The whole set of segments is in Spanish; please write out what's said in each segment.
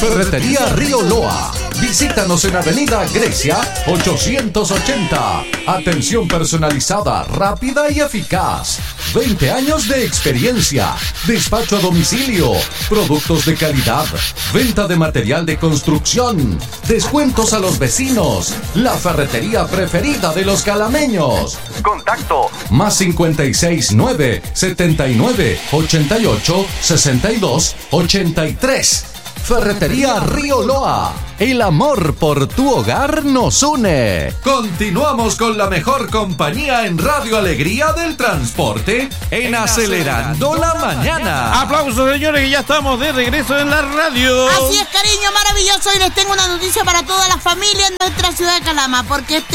Ferretería Río Loa. Visítanos en Avenida Grecia 880. Atención personalizada, rápida y eficaz. 20 años de experiencia. Despacho a domicilio. Productos de calidad. Venta de material de construcción. Descuentos a los vecinos. La ferretería preferida de los calameños. Contacto más 569 79 88 62 83. Ferretería Río Loa. El amor por tu hogar nos une. Continuamos con la mejor compañía en Radio Alegría del Transporte en Acelerando la Mañana. Aplausos, señores, que ya estamos de regreso en la radio. Así es, cariño, maravilloso. Y les tengo una noticia para toda la familia en nuestra ciudad de Calama, porque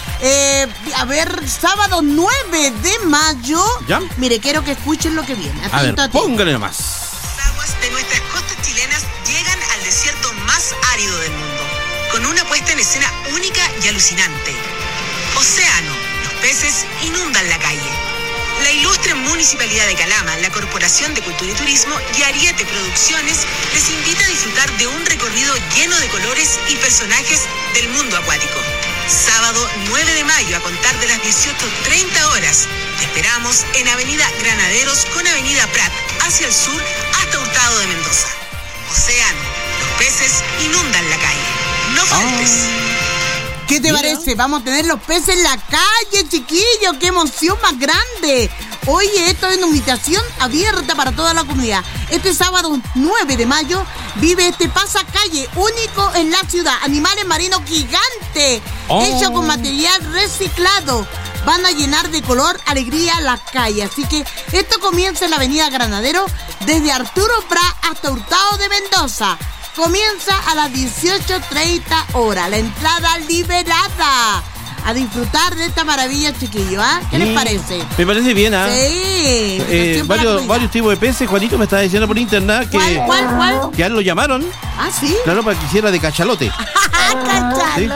sábado 9 de mayo. ¿Ya? Mire, quiero que escuchen lo que viene. A ver, póngale nomás. Las aguas de nuestras costas chilenas llegan al desierto más árido del mundo, con una puesta en escena única y alucinante. Océano, los peces inundan la calle. La ilustre Municipalidad de Calama, la Corporación de Cultura y Turismo y Ariete Producciones les invita a disfrutar de un recorrido lleno de colores y personajes del mundo acuático. Sábado 9 de mayo a contar de las 18:30 horas. Te esperamos en Avenida Granaderos con Avenida Prat, hacia el sur hasta Hurtado de Mendoza. Océano, los peces inundan la calle. No faltes. ¿Qué te parece? Vamos a tener los peces en la calle, chiquillos. ¡Qué emoción más grande! Oye, esto es una invitación abierta para toda la comunidad. Este sábado 9 de mayo vive este pasacalle único en la ciudad. Animales marinos gigantes, hecho con material reciclado. Van a llenar de color, alegría la calle. Así que esto comienza en la Avenida Granadero, desde Arturo Prat hasta Hurtado de Mendoza. Comienza a las 18:30 horas. La entrada liberada. A disfrutar de esta maravilla, chiquillo, ¿ah? ¿Qué les parece? Me parece bien, ¿ah? Sí. Varios tipos de peces. Juanito me estaba diciendo por internet que... ¿Cuál? Que a él lo llamaron. ¿Ah, sí? Claro, para que hiciera de cachalote. ¿Cachalote? ¿Sí?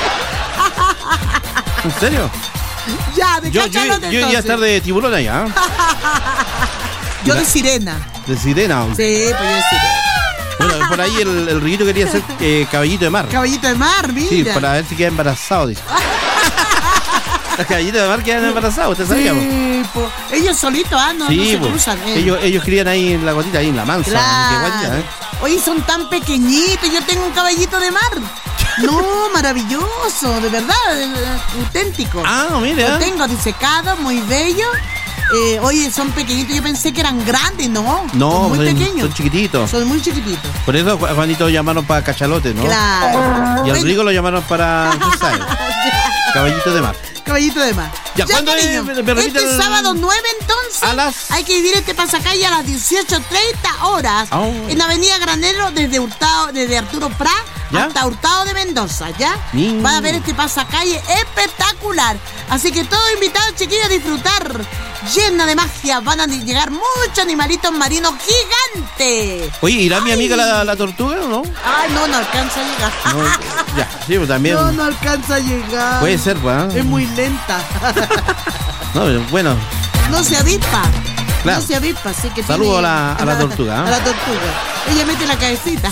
¿En serio? Ya, de cachalote yo iba a estar de tiburón allá. Yo de sirena. ¿De sirena? Sí, pues yo de sirena. Bueno, por ahí el Riguito quería ser caballito de mar. Caballito de mar, mira. Sí, para ver si queda embarazado, dice. Los caballitos de mar quedan embarazados, ¿usted sabía? Sí, ellos solitos, no se cruzan. Ellos crían ahí en la gotita, ahí en la mansa. Claro. Oye, son tan pequeñitos. Yo tengo un caballito de mar. No, maravilloso, de verdad, auténtico. Ah, mira. Lo tengo disecado, muy bello. Oye, son pequeñitos. Yo pensé que eran grandes, no. No, son muy pequeños. Son chiquititos. Son muy chiquititos. Por eso a Juanito lo llamaron para cachalote, ¿no? Claro. Y al Rigo lo llamaron para, ¿qué sabe? Caballito de mar. Caballito de mar. Ya, ¿cuándo es? Este sábado 9, entonces, hay que vivir este pasacalle a las 18:30 horas en la Avenida Granero, desde Arturo Prat hasta Hurtado de Mendoza, ¿ya? Van a ver este pasacalle espectacular. Así que todos invitados, chiquillos, a disfrutar. Llena de magia, van a llegar muchos animalitos marinos gigantes. Oye, ¿irá mi amiga la tortuga o no? Ay, no alcanza a llegar. No, ya, sí, pues también. No alcanza a llegar. Puede ser, pues. Es muy lenta. No, bueno. No se avispa. Claro. No se avispa, así que saludo a la tortuga. A la tortuga. Ella mete la cabecita.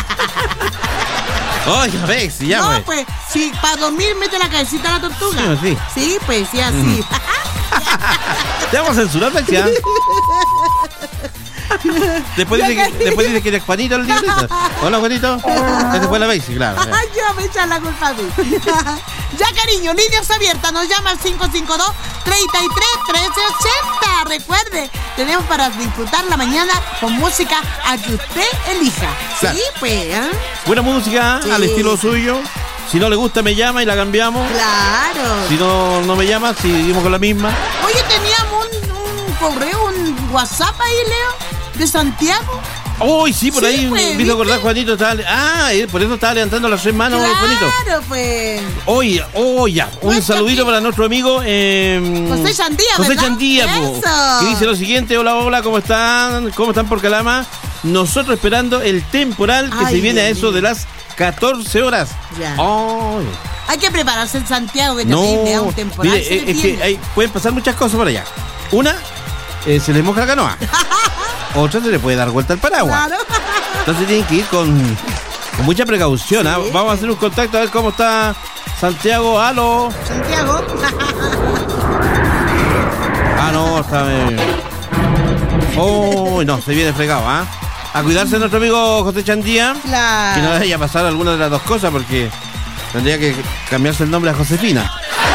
Oye, a ver, si ya, no, pues, si para dormir mete la cabecita a la tortuga. Sí. Sí, pues, sí, así. Te vamos a censurar, Alexia. Después dice que eres Juanito el librito. Hola, Juanito. Ese fue la Bexi, claro. Yo me echan la culpa a mí. Ya, cariño, líneas abiertas. Nos llama al 552-33-1380. Recuerde, tenemos para disfrutar la mañana con música a que usted elija. Claro. Sí, pues. Buena música, al estilo suyo. Si no le gusta, me llama y la cambiamos. Claro. Si no me llama, seguimos con la misma. Oye, teníamos un correo, un WhatsApp ahí, Leo, de Santiago. Uy, sí, por ahí me hizo acordar, Juanito. Por eso estaba levantando las 3 manos, Juanito. Claro, pues. Oye, ya. Un saludito para nuestro amigo José Chandía, José Chandía, que dice lo siguiente: hola, ¿cómo están? ¿Cómo están por Calama? Nosotros esperando el temporal que se viene a eso de las 14 horas. Ya. Hay que prepararse en Santiago, que terrible, un temporal. Mire, es que pueden pasar muchas cosas por allá. Una, se les moja la canoa. Otra, se le puede dar vuelta al paraguas. Claro. Entonces tienen que ir con Con mucha precaución, ¿eh? Sí. Vamos a hacer un contacto a ver cómo está Santiago. ¡Aló! Santiago. Ah, no, está... Oh, no, se viene fregado, ¿ah? A cuidarse nuestro amigo José Chandía. Claro. Que no vaya a pasar alguna de las dos cosas, porque tendría que cambiarse el nombre a Josefina.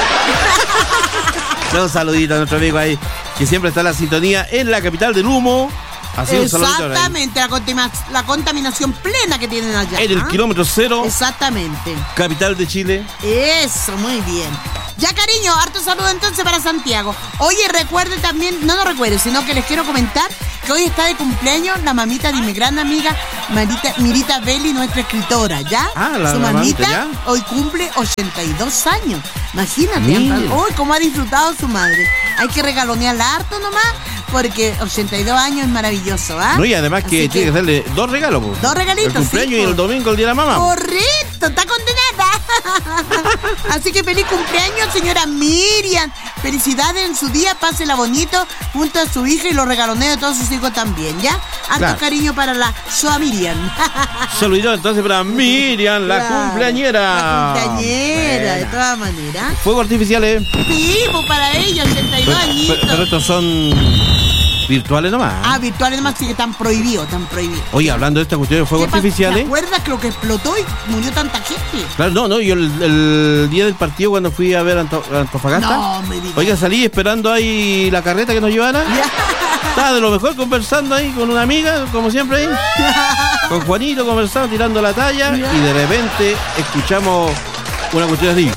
Un saludito a nuestro amigo ahí, que siempre está en la sintonía en la capital del humo. Así un saludito ahí. Exactamente, la contaminación plena que tienen allá. En el kilómetro cero, Exactamente. capital de Chile. Eso, muy bien. Ya, cariño, harto saludo entonces para Santiago. Oye, recuerde también, no recuerde, sino que les quiero comentar que hoy está de cumpleaños la mamita de mi gran amiga Mirita Belli, nuestra escritora, ¿ya? Ah, la Su mamita, mamita ¿ya? hoy cumple 82 años. Imagínate, Mira. hoy cómo ha disfrutado su madre. Hay que regalonearla harto nomás, porque 82 años es maravilloso, ¿ah? No, y además que Así tiene que hacerle dos regalos, po. Dos regalitos, el cumpleaños sí, y el po. domingo el día de la mamá. Correcto, está condenada. Así que feliz cumpleaños, señora Miriam. Felicidades en su día, pásela bonito junto a su hija y los regaloneos de todos sus hijos también, ¿ya? Harto Claro. cariño para la Soa Miriam. Saludito entonces para Miriam, la Claro, cumpleañera. La cumpleañera, de Buena. todas maneras. Fuegos artificiales. Sí, pues para ella, 82 añitos. Pero estos son virtuales nomás. Ah, virtuales nomás sí que están prohibidos, Oye, hablando de esta cuestión de fuegos ¿Qué pasa? artificiales. ¿Te acuerdas que lo que explotó y murió tanta gente? Claro, no, yo el día del partido cuando fui a ver Antofagasta. No, me digas. Oiga, salí esperando ahí la carreta que nos llevara. Estaba de lo mejor conversando ahí con una amiga, como siempre ahí. Con Juanito conversando, tirando la talla. Ya. Y de repente escuchamos una cuestión así.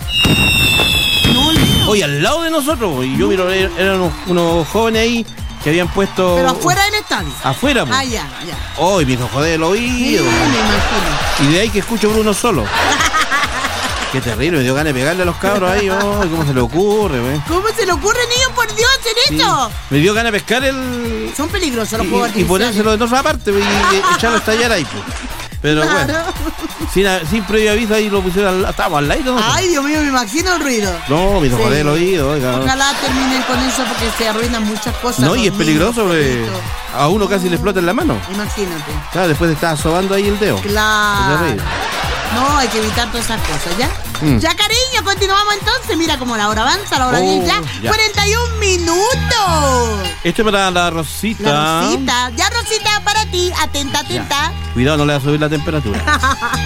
No, Oye, al lado de nosotros. Y yo miro, eran unos jóvenes ahí que habían puesto. pero afuera del estadio. Afuera, pues. Ah, ya. Hoy me dijo, joder, el Sí, oído. me imagino. Y de ahí que escucho por uno solo. Qué terrible, me dio ganas de pegarle a los cabros ahí. Oh, ¿cómo se le ocurre, güey? ¿Cómo se le ocurre, niño, por Dios, hacer Sí. esto? Me dio ganas de pescar el. Son peligrosos los juegos Y ponérselo de otra parte y echarlo a estallar ahí, pues. Pero Claro. bueno, sin previo aviso ahí lo pusieron, estábamos al aire, ¿no? Ay, Dios mío, me imagino el ruido. No, me hizo Sí. joder el oído, oiga. Ojalá terminen con eso porque se arruinan muchas cosas. No, los y es peligroso, niños, porque perritos. a uno casi le explota en la mano. Imagínate. Claro, después de estar sobando ahí el dedo. Claro. Es terrible. No, hay que evitar todas esas cosas, ¿ya? Mm. Ya, cariño, continuamos entonces. Mira cómo la hora avanza, la hora 10 ya. ya. 41 minutos. Esto es para la Rosita. La Rosita. Ya, Rosita, para ti. Atenta, Ya. atenta. Cuidado, no le va a subir la temperatura.